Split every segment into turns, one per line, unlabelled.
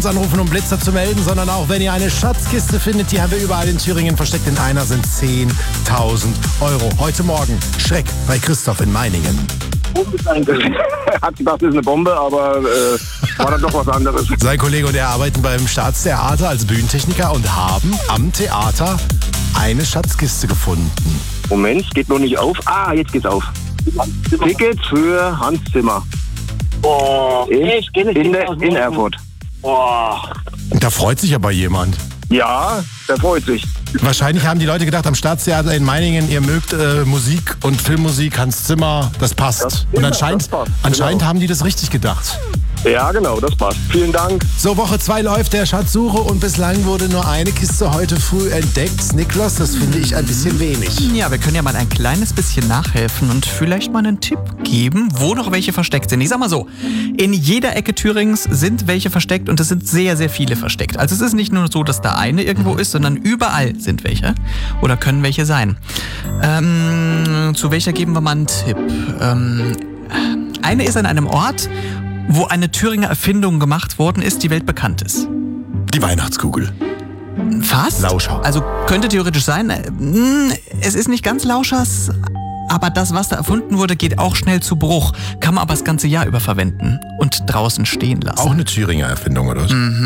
Anrufen, um Blitzer zu melden, sondern auch, wenn ihr eine Schatzkiste findet, die haben wir überall in Thüringen versteckt. In einer sind 10.000 Euro. Heute Morgen Schreck bei Christoph in Meiningen.
Hat gedacht, das ist eine Bombe, aber war dann doch was anderes.
Sein Kollege und er arbeiten beim Staatstheater als Bühnentechniker und haben am Theater eine Schatzkiste gefunden.
Moment, geht noch nicht auf. Ah, jetzt geht's auf. Tickets für Hans Zimmer.
Oh,
In Erfurt.
Oh.
Da freut sich aber jemand.
Ja, der freut sich.
Wahrscheinlich haben die Leute gedacht, am Staatstheater in Meiningen, ihr mögt Musik und Filmmusik, Hans Zimmer, das passt. Und anscheinend
Genau.
haben die das richtig gedacht.
Ja, genau, das passt. Vielen Dank.
So, Woche 2 läuft der Schatzsuche und bislang wurde nur eine Kiste heute früh entdeckt. Niklas, das finde ich ein bisschen wenig.
Ja, wir können ja mal ein kleines bisschen nachhelfen und vielleicht mal einen Tipp geben, wo noch welche versteckt sind. Ich sag mal so, in jeder Ecke Thürings sind welche versteckt und es sind sehr, sehr viele versteckt. Also es ist nicht nur so, dass da eine irgendwo ist, sondern überall sind welche oder können welche sein. Zu welcher geben wir mal einen Tipp? Eine ist an einem Ort, wo eine Thüringer Erfindung gemacht worden ist, die weltbekannt ist.
Die Weihnachtskugel.
Fast?
Lauscher.
Also könnte theoretisch sein. Es ist nicht ganz Lauschers, aber das, was da erfunden wurde, geht auch schnell zu Bruch. Kann man aber das ganze Jahr über verwenden und draußen stehen lassen.
Auch eine Thüringer Erfindung, oder?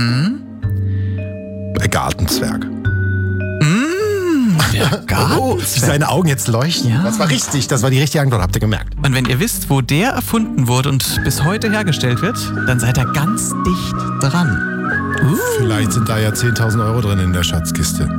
Der Gartenzwerg.
Der Garten.
Oh, wie seine Augen jetzt leuchten.
Ja.
Das war richtig, das war die richtige Antwort, habt ihr gemerkt.
Und wenn ihr wisst, wo der erfunden wurde und bis heute hergestellt wird, dann seid ihr ganz dicht dran.
Vielleicht sind da ja 10.000 Euro drin in der Schatzkiste.